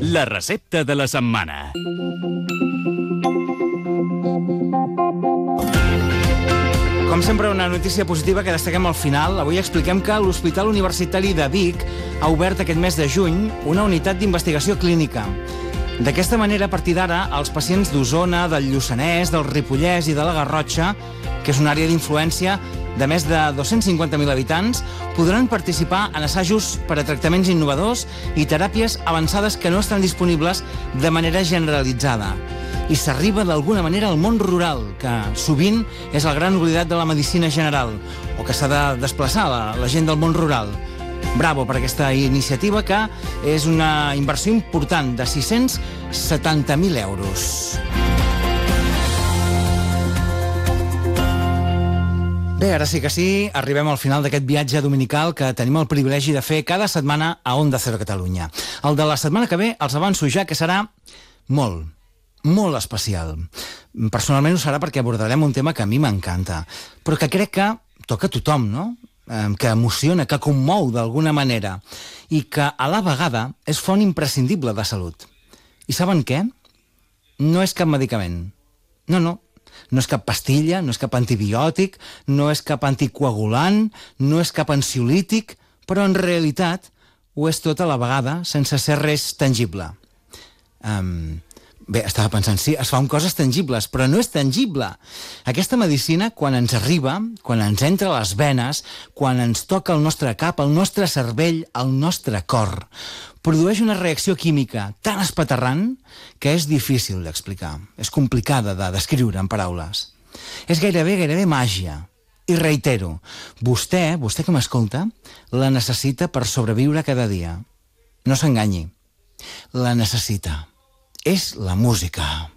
La recepta de la setmana. Com sempre, una notícia positiva que destaquem al final. Avui expliquem que l'Hospital Universitari de Vic ha obert aquest mes de juny una unitat d'investigació clínica. D'aquesta manera, a partir d'ara, els pacients d'Osona, del Lluçanès, del Ripollès i de la Garrotxa, que és una àrea d'influència de més de 250.000 habitants, podran participar en assajos per a tractaments innovadors i teràpies avançades que no estan disponibles de manera generalitzada. I s'arriba d'alguna manera al món rural, que sovint és el gran oblidat de la medicina general, o que s'ha de desplaçar la gent del món rural. Bravo per aquesta iniciativa, que és una inversió important de 670.000 euros. Bé, ara sí que sí, arribem al final d'aquest viatge dominical que tenim el privilegi de fer cada setmana a Onda Cero Catalunya. El de la setmana que ve els avanço ja que serà molt especial. Personalment ho serà perquè abordarem un tema que a mi m'encanta, però que crec que toca a tothom, no? Que emociona, que commou d'alguna manera i que a la vegada és font imprescindible de salut. I saben què? No és cap medicament. No és cap pastilla, no és cap antibiòtic, no és cap anticoagulant, no és cap ansiolític, però en realitat ho és tot a la vegada sense ser res tangible. Bé, estava pensant, sí, es fa amb coses tangibles, però no és tangible. Aquesta medicina, quan ens arriba, quan ens entra a les venes, quan ens toca el nostre cap, el nostre cervell, el nostre cor, produeix una reacció química tan espaterrant que és difícil d'explicar. És complicada de descriure en paraules. És gairebé màgia. I reitero, vostè que m'escolta, la necessita per sobreviure cada dia. No s'enganyi. La necessita. És la música.